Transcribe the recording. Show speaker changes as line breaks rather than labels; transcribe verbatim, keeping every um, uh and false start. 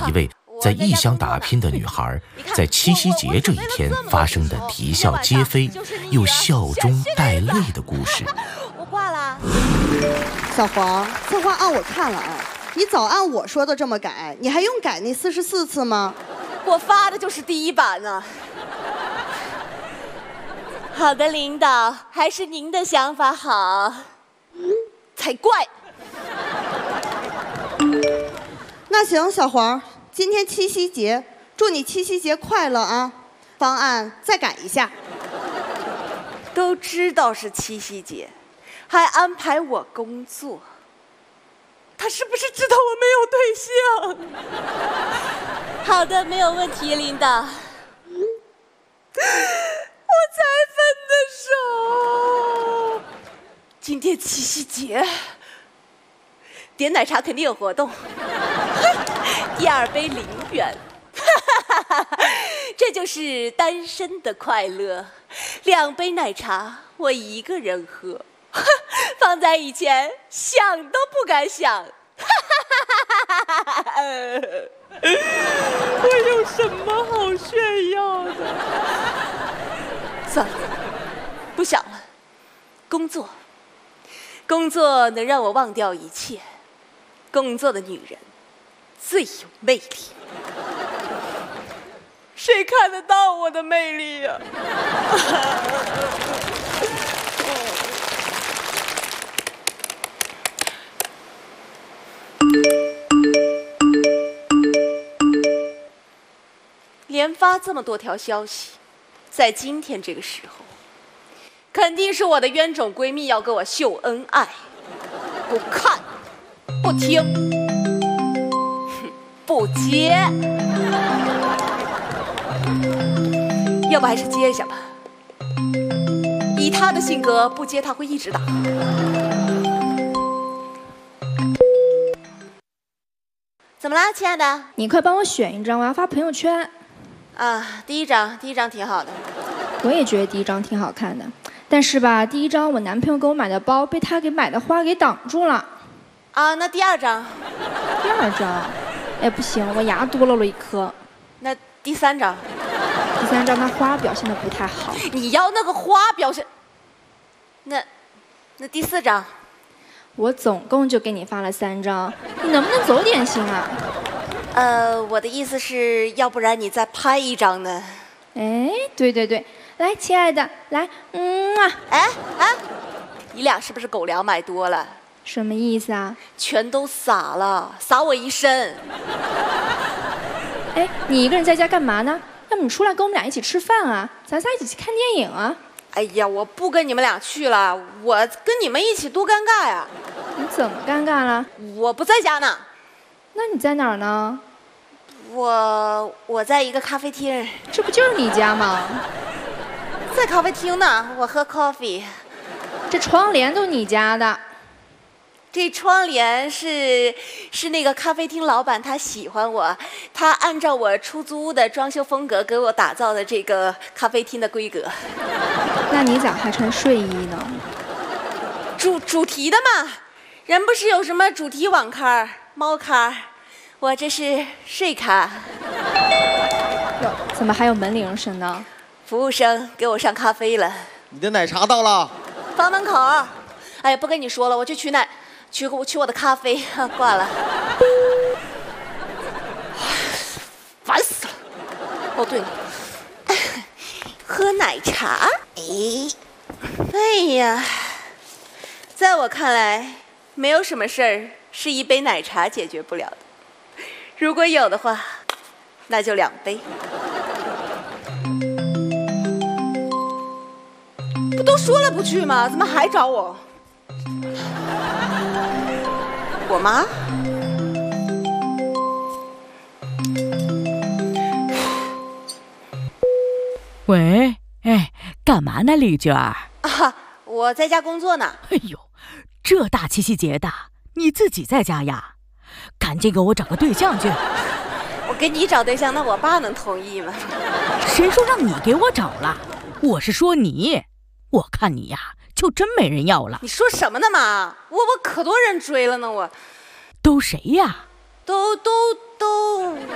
一位在异乡打拼的女孩，在七夕节这一天发生的啼笑皆非又笑中带泪的故事。
我挂了。
小黄，策划按我看了啊，你早按我说的这么改，你还用改那四十四次吗？
我发的就是第一版呢。好的，领导，还是您的想法好。才怪。
那行，小黄，今天七夕节，祝你七夕节快乐啊！方案再改一下。
都知道是七夕节，还安排我工作，他是不是知道我没有对象？好的，没有问题，领导。我才分的手。今天七夕节，点奶茶肯定有活动。第二杯零元，这就是单身的快乐。两杯奶茶我一个人喝，放在以前想都不敢想。我有什么好炫耀的？算了，不想了。工作，工作能让我忘掉一切。工作的女人最有魅力。谁看得到我的魅力呀？连发这么多条消息，在今天这个时候，肯定是我的冤种闺蜜要跟我秀恩爱。不看，不听，不接。要不还是接一下吧。以她的性格，不接她会一直打。怎么啦，亲爱的？
你快帮我选一张，我要发朋友圈。
啊，第一张，第一张挺好的。
我也觉得第一张挺好看的，但是吧，第一张我男朋友给我买的包被他给买的花给挡住了。
啊，那第二张？
第二张？哎，不行，我牙多落了一颗。
那第三张？
第三张那花表现的不太好。
你要那个花表现？那，那第四张？
我总共就给你发了三张，你能不能走点心啊？
呃，我的意思是，要不然你再拍一张呢？
哎，对对对，来，亲爱的，来，嗯啊，
哎哎，你俩是不是狗粮买多了？
什么意思啊？
全都撒了，撒我一身。
哎，你一个人在家干嘛呢？要不你出来跟我们俩一起吃饭啊？咱仨一起去看电影啊？
哎呀，我不跟你们俩去了，我跟你们一起多尴尬呀！
你怎么尴尬了？
我不在家呢。
那你在哪儿呢？
我我在一个咖啡厅。
这不就是你家吗？
在咖啡厅呢，我喝 coffee。
这窗帘都你家的。
这窗帘是是那个咖啡厅老板他喜欢我，他按照我出租的装修风格给我打造的这个咖啡厅的规格。
那你咋还穿睡衣呢？
主主题的嘛，人不是有什么主题网咖、猫咖，我这是睡咖。
哟，怎么还有门铃声呢？
服务生给我上咖啡了。
你的奶茶到了，
放门口。哎呀，不跟你说了，我去取奶。取我取我的咖啡，挂了，烦死了。哦，对了，喝奶茶。哎，哎呀，在我看来，没有什么事儿是一杯奶茶解决不了的。如果有的话，那就两杯。不都说了不去吗？怎么还找我？我妈？
喂，哎，干嘛呢，丽娟儿？
啊，我在家工作呢。
哎呦，这大七夕节的，你自己在家呀？赶紧给我找个对象去。
我给你找对象，那我爸能同意吗？
谁说让你给我找了？我是说你，我看你呀，就真没人要了。
你说什么呢，妈？我我可多人追了呢，我。
都谁呀？
都都都。